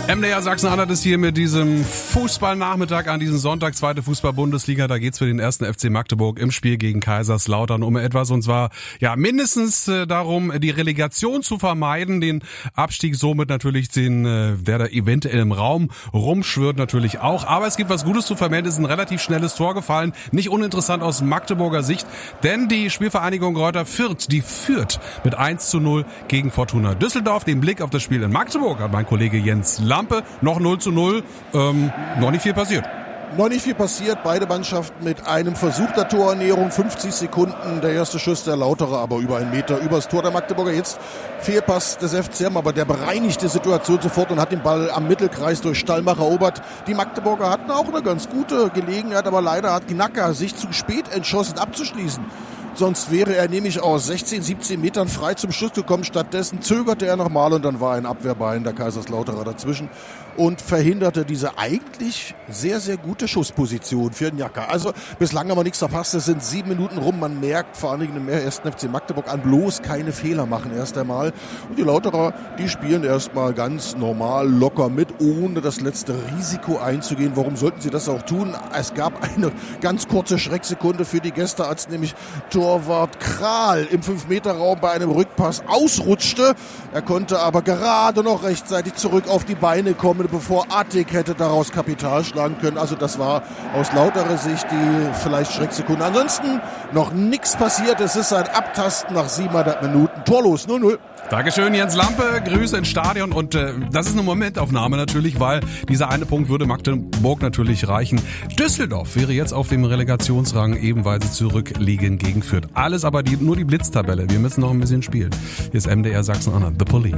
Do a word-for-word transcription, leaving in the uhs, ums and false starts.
M D R Sachsen-Anhalt ist hier mit diesem Fußballnachmittag an diesem Sonntag, zweite Fußball-Bundesliga. Da geht's für den ersten F C Magdeburg im Spiel gegen Kaiserslautern um etwas. Und zwar ja mindestens äh, darum, die Relegation zu vermeiden, den Abstieg somit natürlich, den äh, der da eventuell im Raum rumschwirrt natürlich auch. Aber es gibt was Gutes zu vermelden. Es ist ein relativ schnelles Tor gefallen. Nicht uninteressant aus Magdeburger Sicht, denn die Spielvereinigung Greuther Fürth, die führt mit eins zu null gegen Fortuna Düsseldorf. Den Blick auf das Spiel in Magdeburg hat mein Kollege Jens Lampe. Noch null zu null, ähm, noch nicht viel passiert. Noch nicht viel passiert, beide Mannschaften mit einem Versuch der Torernährung, fünfzig Sekunden, der erste Schuss der Lauterer, aber über einen Meter übers Tor der Magdeburger. Jetzt Fehlpass des F C M, aber der bereinigt die Situation sofort und hat den Ball am Mittelkreis durch Stallmacher erobert. Die Magdeburger hatten auch eine ganz gute Gelegenheit, aber leider hat Gnacker sich zu spät entschlossen abzuschließen. Sonst wäre er nämlich aus sechzehn, siebzehn Metern frei zum Schuss gekommen. Stattdessen zögerte er nochmal und dann war ein Abwehrbein der Kaiserslauterer dazwischen und verhinderte diese eigentlich sehr, sehr gute Schussposition für Gnacker. Also bislang haben wir nichts verpasst. Es sind sieben Minuten rum. Man merkt vor allen Dingen im ersten F C Magdeburg an, bloß keine Fehler machen erst einmal. Und die Lauterer, die spielen erstmal ganz normal, locker mit, ohne das letzte Risiko einzugehen. Warum sollten sie das auch tun? Es gab eine ganz kurze Schrecksekunde für die Gäste, als nämlich Torwart Kral im fünf Meter Raum bei einem Rückpass ausrutschte. Er konnte aber gerade noch rechtzeitig zurück auf die Beine kommen, bevor Attik hätte daraus Kapital schlagen können. Also das war aus lauterer Sicht die vielleicht Schrecksekunde. Ansonsten noch nichts passiert. Es ist ein Abtasten nach siebeneinhalb Minuten. Torlos, null null. Dankeschön, Jens Lampe. Grüße ins Stadion. Und äh, das ist eine Momentaufnahme natürlich, weil dieser eine Punkt würde Magdeburg natürlich reichen. Düsseldorf wäre jetzt auf dem Relegationsrang ebenfalls zurückliegen gegen Fürth. Alles aber die, nur die Blitztabelle. Wir müssen noch ein bisschen spielen. Hier ist M D R Sachsen-Anhalt, The Police.